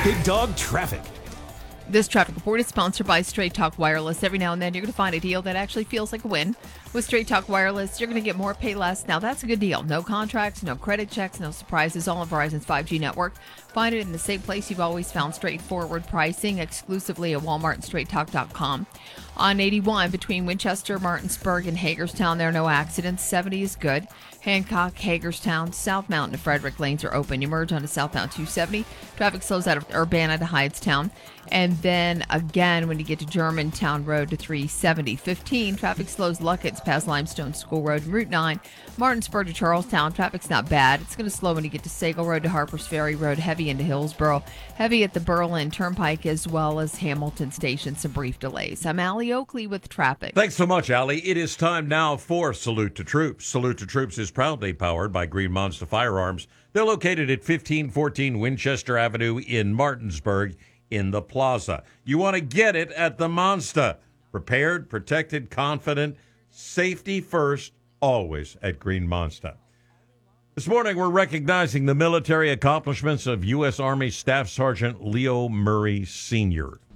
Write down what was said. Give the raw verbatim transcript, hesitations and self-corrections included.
Big Dog Traffic. This traffic report is sponsored by Straight Talk Wireless. Every now and then, you're going to find a deal that actually feels like a win. With Straight Talk Wireless, you're going to get more, pay less. Now, that's a good deal. No contracts, no credit checks, no surprises, all on Verizon's five G network. Find it in the same place you've always found straightforward pricing, exclusively at Walmart and straight talk dot com. On eighty-one, between Winchester, Martinsburg, and Hagerstown, there are no accidents. seventy is good. Hancock, Hagerstown, South Mountain to Frederick lanes are open. You merge onto southbound two seventy. Traffic slows out of Urbana to Hydestown. And then again, when you get to Germantown Road to three seventy. fifteen, traffic slows Luckett's past Limestone School Road and Route nine. Martinsburg to Charlestown, traffic's not bad. It's going to slow when you get to Sagal Road to Harpers Ferry Road, heavy into Hillsboro, heavy at the Berlin Turnpike as well as Hamilton Station, some brief delays. I'm Allie Oakley with traffic. Thanks so much, Allie. It is time now for Salute to Troops. Salute to Troops is proudly powered by Green Monster Firearms. They're located at fifteen fourteen Winchester Avenue in Martinsburg in the plaza. You want to get it at the Monster. Prepared, protected, confident, safety first, always at Green Monster. This morning, we're recognizing the military accomplishments of U S. Army Staff Sergeant Leo Murray Senior